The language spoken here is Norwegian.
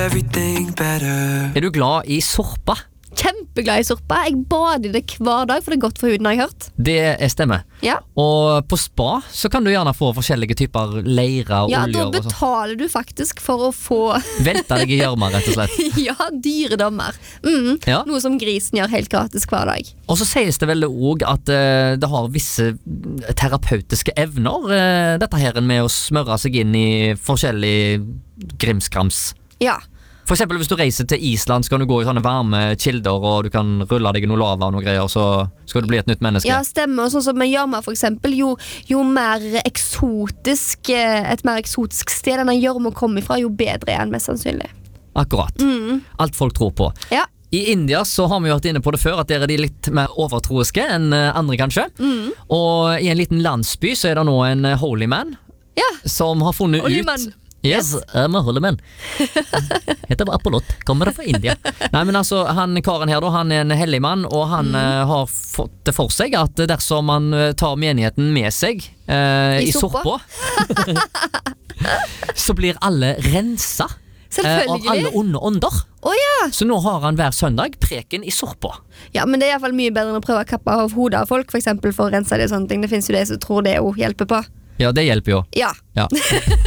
everything better. Er du glad I sorpa? Kjempeglad I sorpa. Jeg bader I det hver dag, for det godt for huden, har jeg hørt. Det stemmer. Ja. Og på spa så kan du gjerne få forskjellige typer leire og Ja, oljer da og sånt. betaler du faktisk for å få Vente deg I gjørma, rett og slett. ja, dyre dommer. Ja. Noe som grisen gjør helt gratis hver dag. Og så sies det vel også at det har visse terapeutiske evner, dette her med å smøre seg inn I forskjellig grimskrams. Ja. For eksempel hvis du reiser til Island, så kan du gå I sånne varme kilder, og du kan rulle deg I noe lava og noe greier, så skal du bli et nytt menneske. Ja, stemmer. Sånn som med gjørma for eksempel, jo mer eksotisk, et mer eksotisk sted denne gjørma kommer ifra, jo bedre den mest sannsynlig. Akkurat. Alt folk tror på. Ja. I India så har vi jo vært inne på det før, at der de litt mer overtroiske enn andre kanskje. Og I en liten landsby så det nå en holy man, Ja. som har funnet Holy ut... man. Yes, I'm a holy man. Heter Apollot, kommer det fra India. Nei, men altså, han karen her da, han en hellig mann, og han har fått det for seg at dersom man tar menigheten med seg I sorpa, så blir alle rensa av Selvfølgelig. alle onde ånder. Åja! Så nå har han hver søndag preken I sorpa. Ja, men det I hvert fall mye bedre enn å prøve å kappe av hodet av folk, for eksempel for å rense det og sånne ting. Det finnes jo det som tror det jo hjelper på. Ja, det hjelper jo. Ja. Ja.